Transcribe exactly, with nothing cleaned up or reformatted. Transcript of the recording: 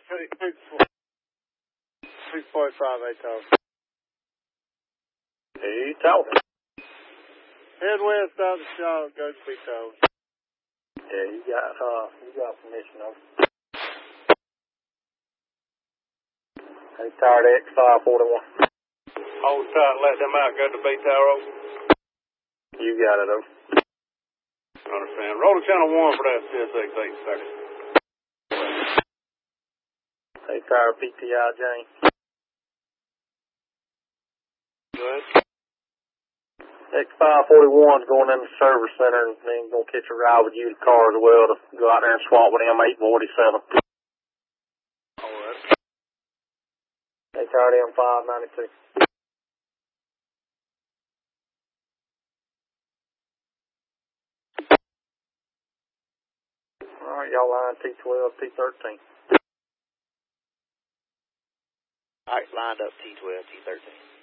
Two point five eight thousand. He talking. Head west out of the shop, go to Big Tower. Yeah, you got, uh, you got permission of Hey, tired X five forty-one. Hold tight and let them out, go to Big Tower. You got it, though. Understand. Roll to channel one for that C S X eight thirty. Hey, tired P T I Jane. Good. X five forty-one's going in the service center and then going to catch a ride with you to the car as well to go out there and swap with him eight forty-seven. Alright. Hey, tired M five ninety-two. Alright, y'all line T twelve, T thirteen. Alright, lined up T twelve, T thirteen.